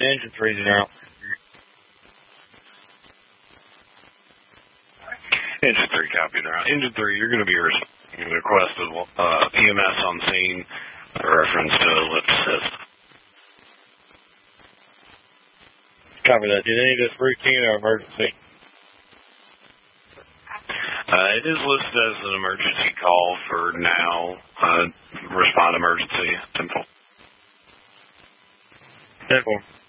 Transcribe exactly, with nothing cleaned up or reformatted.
Engine three zero. Engine three, copy now. Engine three, you're going to be responding to the request of uh, E M S on scene for reference to ellipse assist. Copy that. Do they need this routine or emergency? Uh, it is listed as an emergency call for now. Uh, respond emergency. Simple. Simple.